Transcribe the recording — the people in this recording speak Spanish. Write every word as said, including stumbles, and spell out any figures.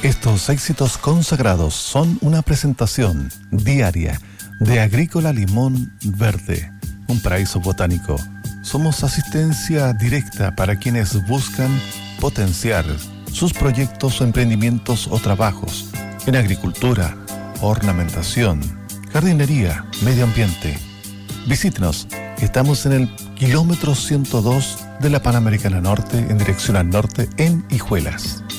Estos éxitos consagrados son una presentación diaria de Agrícola Limón Verde, un paraíso botánico. Somos asistencia directa para quienes buscan potenciar sus proyectos o emprendimientos o trabajos en agricultura, ornamentación, jardinería, medio ambiente. Visítenos, estamos en el kilómetro ciento dos de la Panamericana Norte en dirección al norte en Hijuelas.